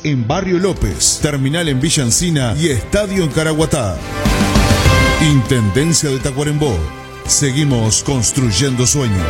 en Barrio López, terminal en Villa Encina y estadio en Caraguatá. Intendencia de Tacuarembó. Seguimos construyendo sueños.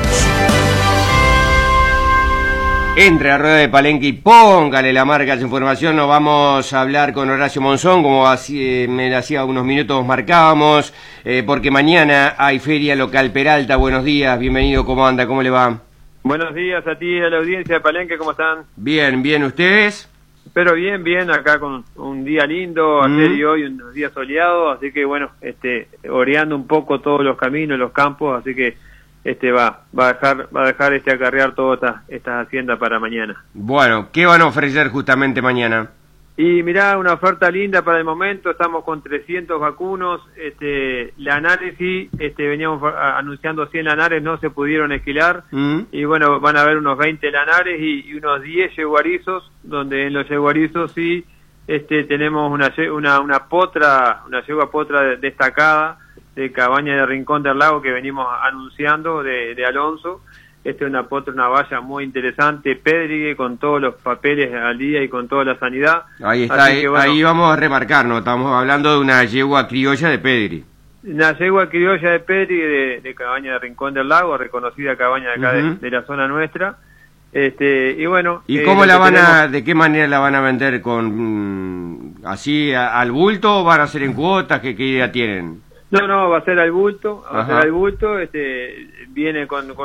Entre a rueda de Palenque y póngale la marca a su información. Nos vamos a hablar con Horacio Monzón, como me hacía unos minutos marcábamos, porque mañana hay Feria Local Peralta. Buenos días, bienvenido, ¿cómo anda? ¿Cómo le va? Buenos días a ti, a la audiencia de Palenque, ¿cómo están? Bien, bien, ¿ustedes? Pero bien, acá con un día lindo, ayer y hoy, unos días soleados, así que bueno, oreando un poco todos los caminos, los campos, así que va a dejar acarrear toda esta hacienda para mañana. Bueno, ¿qué van a ofrecer justamente mañana? Y mirá, una oferta linda para el momento, estamos con 300 vacunos, lanares sí, veníamos anunciando 100 lanares, no se pudieron esquilar, y bueno, van a haber unos 20 lanares y unos 10 yeguarizos, donde en los yeguarizos sí, tenemos una yegua potra destacada, de Cabaña de Rincón del Lago, que venimos anunciando, de Alonso. Una potra, una valla muy interesante, Pedrigue, con todos los papeles al día y con toda la sanidad. Ahí está, bueno, ahí vamos a remarcarnos, estamos hablando de una yegua criolla de Pedri. Una yegua criolla de Pedri, de Cabaña de Rincón del Lago, reconocida cabaña de acá de la zona nuestra. Y bueno... ¿Y cómo de qué manera la van a vender? ¿Así al bulto o van a ser en cuotas? ¿Qué idea tienen? No, va a ser al bulto, viene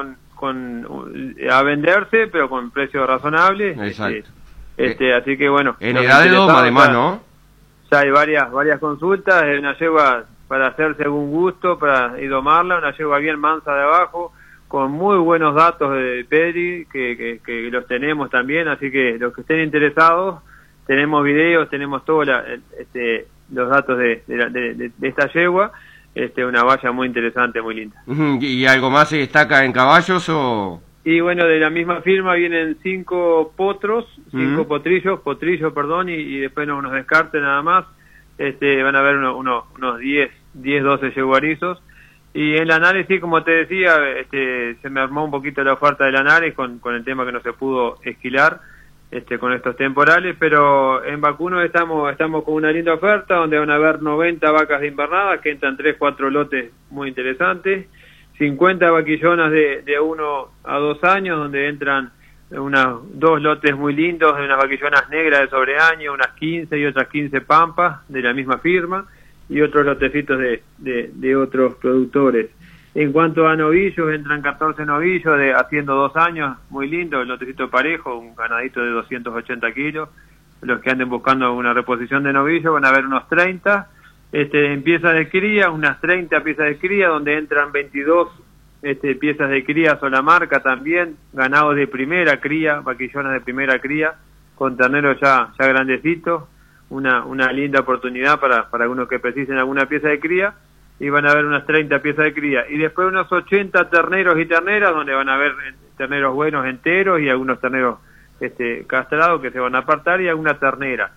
a venderse, pero con precios razonables. Exacto. Así que bueno. En edad de doma, además, ¿no? Ya hay varias consultas, es una yegua para hacer según gusto, para domarla, una yegua bien mansa de abajo, con muy buenos datos de Pedri, que los tenemos también, así que los que estén interesados, tenemos videos, tenemos todos los datos de esta yegua. Una valla muy interesante, muy linda. ¿Y algo más se destaca en caballos o...? Y bueno, de la misma firma vienen 5 potros, 5 potrillos, y después unos descartes nada más. Van a haber unos 10, 12 yeguarizos. Y en Lanares, sí, como te decía, se me armó un poquito la oferta de Lanares con el tema que no se pudo esquilar con estos temporales, pero en vacuno estamos con una linda oferta donde van a haber 90 vacas de invernada que entran 3-4 lotes muy interesantes, 50 vaquillonas de 1 a 2 años donde entran 2 lotes muy lindos de unas vaquillonas negras de sobreaño, unas 15 y otras 15 pampas de la misma firma y otros lotecitos de otros productores. En cuanto a novillos, entran 14 novillos haciendo 2 años, muy lindo, el lotecito parejo, un ganadito de 280 kilos. Los que anden buscando una reposición de novillos van a ver unos 30. En piezas de cría, unas 30 piezas de cría, donde entran 22 piezas de cría sola marca también, ganados de primera cría, vaquillonas de primera cría, con terneros ya grandecitos, una linda oportunidad para algunos que precisen alguna pieza de cría. Y van a haber unas 30 piezas de cría. Y después unos 80 terneros y terneras, donde van a haber terneros buenos enteros y algunos terneros castrados que se van a apartar y alguna ternera.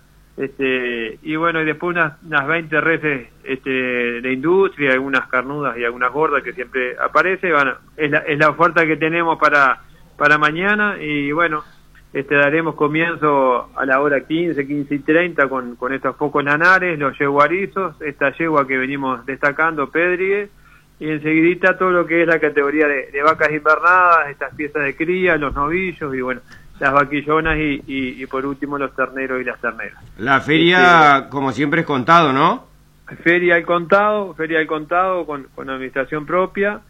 Y bueno, y después unas 20 reses de industria, algunas carnudas y algunas gordas que siempre aparece. Es la oferta que tenemos para mañana y bueno, daremos comienzo a la hora 15 y 30 con estos pocos lanares, los yeguarizos, esta yegua que venimos destacando, Pedrigue, y enseguidita todo lo que es la categoría de vacas invernadas, estas piezas de cría, los novillos y bueno, las vaquillonas y por último los terneros y las terneras. La feria, como siempre, es contado, ¿no? Feria al contado con administración propia,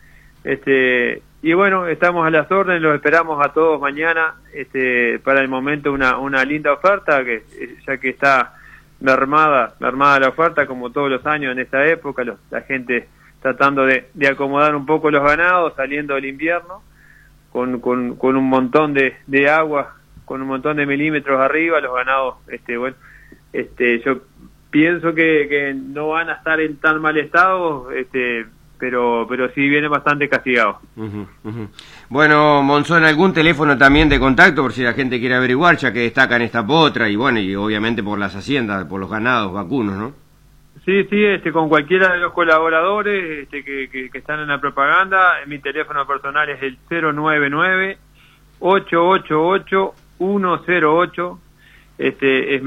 y bueno, estamos a las órdenes, los esperamos a todos mañana, para el momento una linda oferta, ya que está mermada la oferta, como todos los años en esta época, la gente tratando de acomodar un poco los ganados, saliendo del invierno, con un montón de agua, con un montón de milímetros arriba, los ganados, yo pienso que no van a estar en tan mal estado, pero sí viene bastante castigado. Bueno, Monzón, ¿algún teléfono también de contacto por si la gente quiere averiguar, ya que destacan esta potra y bueno, y obviamente por las haciendas, por los ganados vacunos, ¿no? Sí, con cualquiera de los colaboradores que están en la propaganda. Mi teléfono personal es el 099-888-108, es